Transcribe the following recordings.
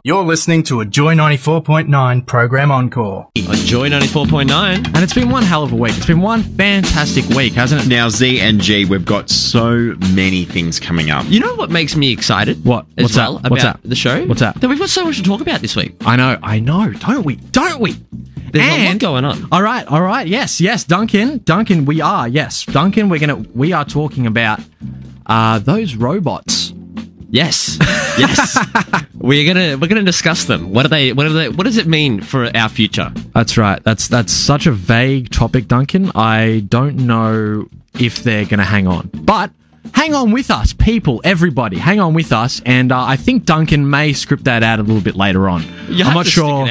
You're listening to a Joy 94.9 program encore. On Joy 94.9. And it's been one hell of a week. It's been one fantastic week, hasn't it? Now, Z and G, we've got so many things coming up. You know what makes me excited? What? As What's well that? What's about that? the show? What's that? That we've got so much to talk about this week. I know. Don't we? There's a lot going on. All right. Yes, Duncan, we are. Yes, Duncan, we are talking about those robots. Yes. we're gonna discuss them. What does it mean for our future? That's right. That's such a vague topic, Duncan. I don't know if they're going to hang on. But hang on with us, people, everybody. Hang on with us. And I think Duncan may script that out a little bit later on. I'm not sure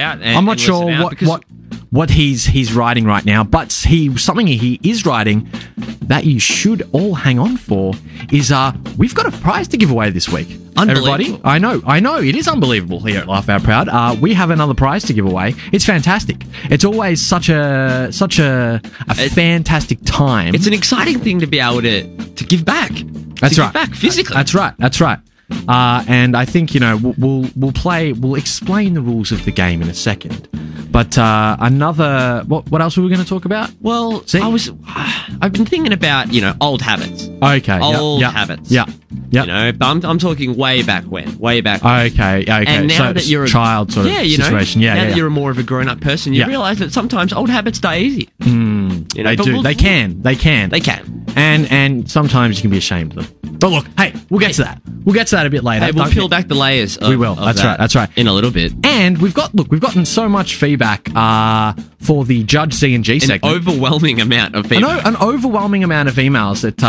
what he's writing right now, but something he is writing that you should all hang on for is we've got a prize to give away this week. Everybody, I know, it is unbelievable here at Laugh Out Proud. We have another prize to give away. It's fantastic. It's always such a fantastic time. It's an exciting thing to be able to give back. That's right. Give back physically. That's right. And I think we'll explain the rules of the game in a second. But what else were we going to talk about? Well, See? I've been thinking about old habits. Okay, old habits. Yeah. I'm talking way back when. Okay. And now so that you're a child sort of situation, now that you're more of a grown-up person, you realise that sometimes old habits die easy. They do. They can. And sometimes you can be ashamed of them. But look, hey, we'll get to that. We'll get to that a bit later. Hey, we'll peel back the layers. We will. That's right. In a little bit. And we've gotten so much feedback for the Judge Z and G segment. An overwhelming amount of feedback. An overwhelming amount of emails at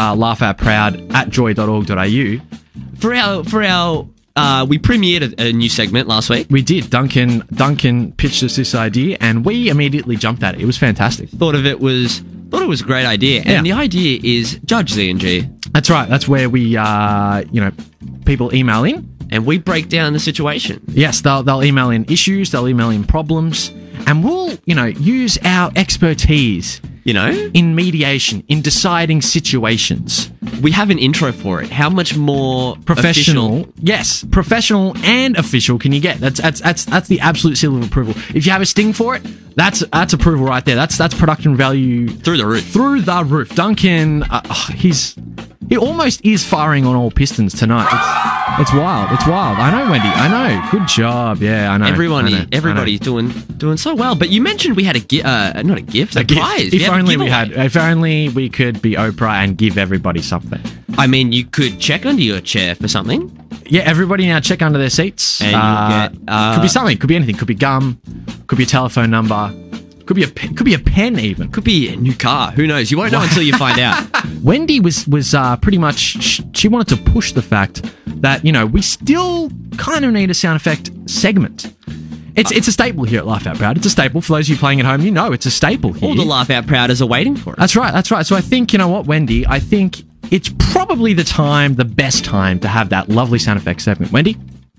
laughoutproud@joy.org.au. For our we premiered a new segment last week. We did. Duncan pitched us this idea, and we immediately jumped at it. It was fantastic. Thought it was a great idea, and the idea is Judge Z and G. That's right. That's where we, people email in. And we break down the situation. Yes, they'll email in issues, they'll email in problems, and we'll, use our expertise, in mediation, in deciding situations. We have an intro for it. How much more professional? official? Yes, professional and official can you get? That's the absolute seal of approval. If you have a sting for it, that's approval right there. That's production value through the roof. Duncan, he almost is firing on all pistons tonight. It's wild. I know, Wendy. I know. Good job. Yeah, I know. Everybody's doing so well. But you mentioned we had a prize. If only we could be Oprah and give everybody something. I mean, you could check under your chair for something. Yeah, everybody now check under their seats. And you'll get... could be something. Could be anything. Could be gum. Could be a telephone number. Could be a pen even. Could be a new car. Who knows? You won't know until you find out. Wendy was pretty much... She wanted to push the fact that, we still kind of need a sound effect segment. It's a staple here at Laugh Out Proud. It's a staple. For those of you playing at home, it's a staple here. All the Laugh Out Prouders are waiting for it. That's right. So I think, you know what, Wendy? I think it's probably the best time to have that lovely sound effect segment. Wendy?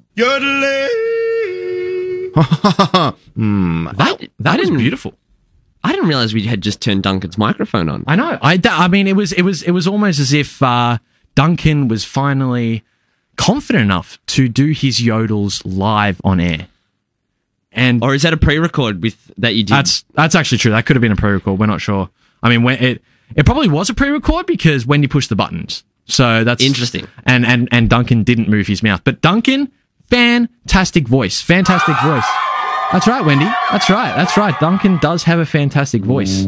That was beautiful. I didn't realize we had just turned Duncan's microphone on. I know. I mean, it was almost as if Duncan was finally confident enough to do his yodels live on air. Or is that a pre-record that you did? That's actually true. That could have been a pre-record. We're not sure. I mean, it probably was a pre-record because Wendy pushed the buttons. So that's interesting. And Duncan didn't move his mouth. But Duncan, fantastic voice. That's right, Wendy. That's right. Duncan does have a fantastic voice.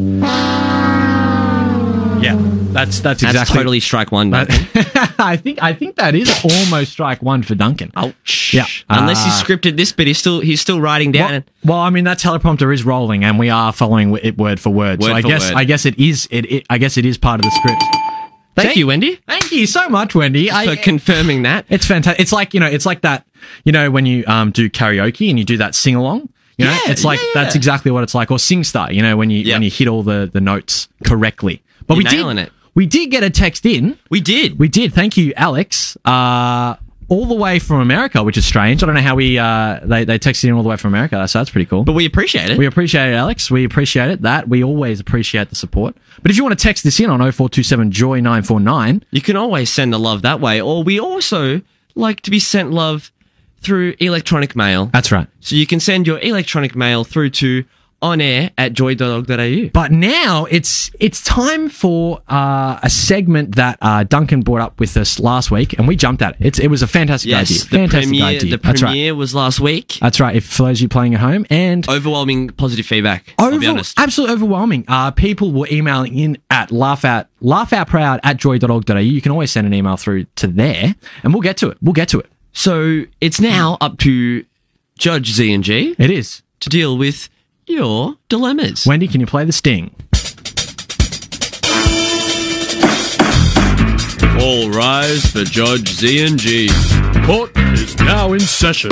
Yeah, that's exactly. That's totally strike one, Duncan. I think that is almost strike one for Duncan. Ouch. Yeah. Unless he scripted this bit, he's still writing down. Well, I mean that teleprompter is rolling, and we are following it word for word. I guess it is part of the script. Thank you, Wendy. Thank you so much, Wendy, for confirming that. It's fantastic. It's like that. When you do karaoke and you do that sing along. That's exactly what it's like. Or SingStar. When you hit all the notes correctly. But we did get a text in. We did. Thank you, Alex. All the way from America, which is strange. I don't know how they texted in all the way from America, so that's pretty cool. But we appreciate it. We appreciate it, Alex. We appreciate it. We always appreciate the support. But if you want to text this in on 0427 Joy 949, you can always send the love that way. Or we also like to be sent love through electronic mail. That's right. So you can send your electronic mail through to onair@joy.org.au. But now it's time for a segment that Duncan brought up with us last week, and we jumped at it. It was a fantastic idea. Fantastic idea. The premiere was last week. That's right. If for those of you playing at home, and Overwhelming positive feedback, I'll be honest. Absolutely overwhelming. People were emailing in at laughoutproud@joy.org.au. You can always send an email through to there, and we'll get to it. So it's now up to Judge Z&G It is. to deal with your dilemmas. Wendy, can you play the sting? All rise for Judge Z&G. Court is now in session.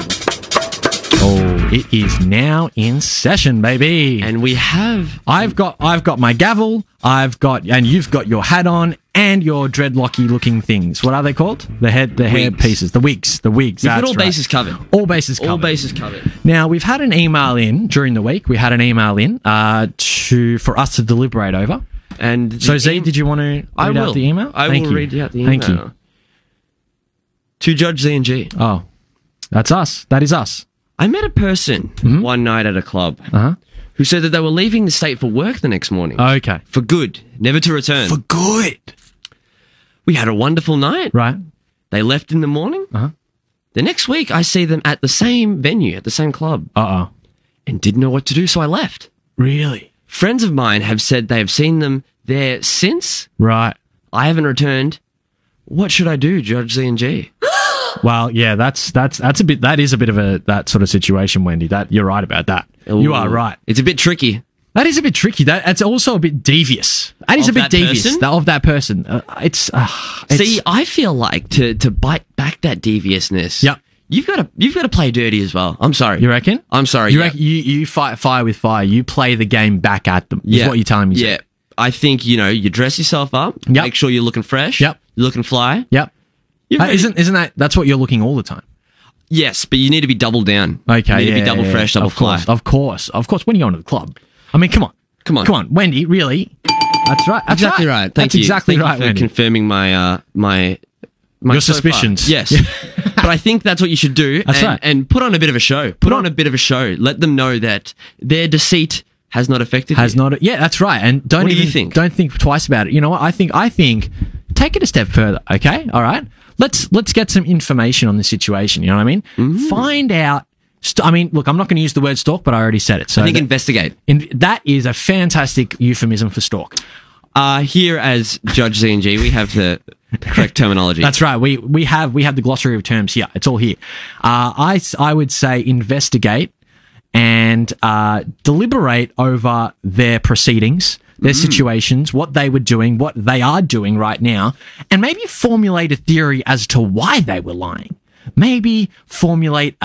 Oh, it is now in session, baby. And we have... I've got my gavel, and you've got your hat on and your dreadlocky looking things. What are they called? The hair pieces. The wigs. We've got That's all right. bases covered. All bases covered. All bases covered. Now, we've had an email in during the week. We had an email in for us to deliberate over. And So, Z, did you want to read out the email? I will read out the email. Thank you. To Judge Z&G. Oh, that's us. That is us. I met a person one night at a club who said that they were leaving the state for work the next morning. Okay. For good, never to return. For good. We had a wonderful night. Right. They left in the morning. The next week, I see them at the same venue, at the same club, Uh-oh. and didn't know what to do, so I left. Really? Friends of mine have said they have seen them there since. Right. I haven't returned. What should I do, Judge Z&G? Well, yeah, that is a bit of that sort of situation, Wendy. That you're right about that. Ooh. You are right. It's a bit tricky. That is a bit tricky. That's also a bit devious. That is Of a bit that devious person? of that person. It's See, I feel like to bite back that deviousness. Yep. You've got to play dirty as well. I'm sorry. You reckon? I'm sorry. You yeah. reckon you fight fire with fire. You play the game back at them. Is what you're telling me. Yeah. I think, you dress yourself up. Yep. Make sure you're looking fresh. Yep. You're looking fly. Yep. You're ready. Isn't that's what you're looking all the time? Yes, but you need to be double down. Okay. You need to be double fresh, double fly. Of course. When are you going to the club? I mean, come on. Come on. Wendy. Really? That's right. That's Exactly right. Thank That's you. exactly Thank right, you for Wendy. confirming my Your so far. suspicions. Yes. But I think that's what you should do. That's right. And put on a bit of a show. Put on a bit of a show. Let them know that their deceit has not affected you. Yeah, that's right. And What do you think? Don't think twice about it. You know what? I think take it a step further. Okay, all right. Let's get some information on the situation. You know what I mean? Find out. Look, I'm not going to use the word stalk, but I already said it. So I think investigate. That is a fantastic euphemism for stalk. Here as Judge Z&G, we have the correct terminology. That's right. We have the glossary of terms here. It's all here. I would say investigate and deliberate over their proceedings, their situations, what they were doing, what they are doing right now, and maybe formulate a theory as to why they were lying. Maybe formulate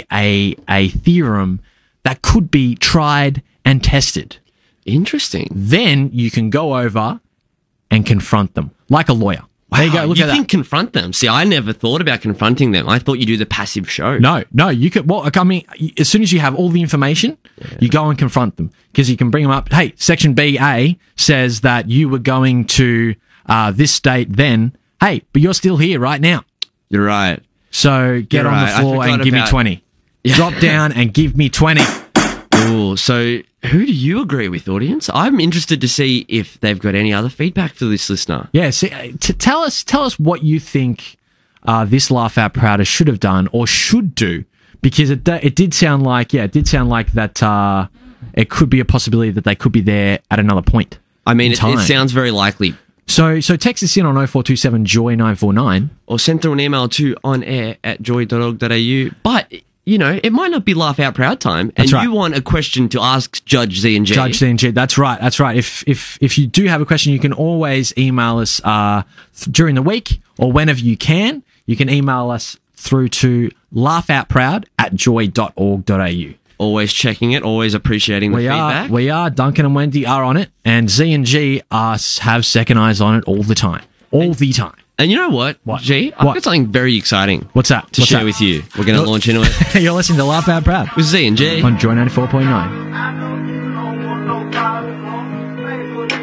a theorem that could be tried and tested. Interesting. Then you can go over and confront them like a lawyer. Wow, There you go. Look at that. You can confront them. See, I never thought about confronting them. I thought you do the passive show. No, you could. Well, I mean, as soon as you have all the information, you go and confront them because you can bring them up. Hey, Section BA says that you were going to this state then. Hey, but you're still here right now. You're right. So get You're on right. the I floor and forgot give me about- 20. Drop down and give me 20. Ooh, so who do you agree with, audience? I'm interested to see if they've got any other feedback for this listener. Yeah, see, tell us what you think this Laugh Out Prouder should have done or should do, because it did sound like that it could be a possibility that they could be there at another point. I mean, in time. it sounds very likely. So text us in on 0427 Joy 949. Or send through an email to onair@joy.org.au. But, it might not be Laugh Out Proud time, and That's right. you want a question to ask Judge Z&G. Judge CNG. That's right. If you do have a question, you can always email us during the week or whenever you can. You can email us through to laughoutproud@joy.org.au. Always checking it, always appreciating the feedback. We are. Duncan and Wendy are on it, and Z&G have second eyes on it all the time. All the time. And you know what, G? I've got something very exciting What's that? to share with you. We're going to launch into it You're listening to Laugh Out Proud with Z&G. on Joy 94.9.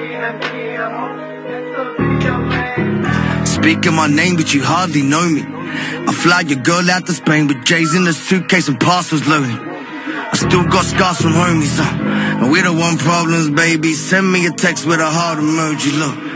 Speaking my name, but you hardly know me. I fly your girl out to Spain with J's in the suitcase and parcels loaded. I still got scars from homies, and we don't want problems, baby. Send me a text with a heart emoji, look.